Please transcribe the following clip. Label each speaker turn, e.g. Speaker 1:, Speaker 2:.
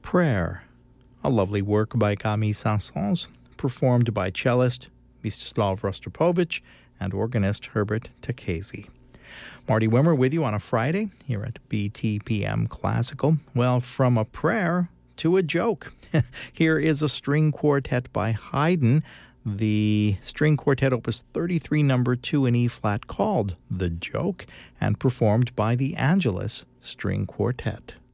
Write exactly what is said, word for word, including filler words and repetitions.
Speaker 1: Prayer, a lovely work by Camille Saint-Saëns, performed by cellist Mstislav Rostropovich and organist Herbert Takezi. Marty Wimmer with you on a Friday here at B T P M Classical. Well, from a prayer to a joke. Here is a string quartet by Haydn, the string quartet opus thirty-three, number two in E-flat, called The Joke, and performed by the Angelus String Quartet.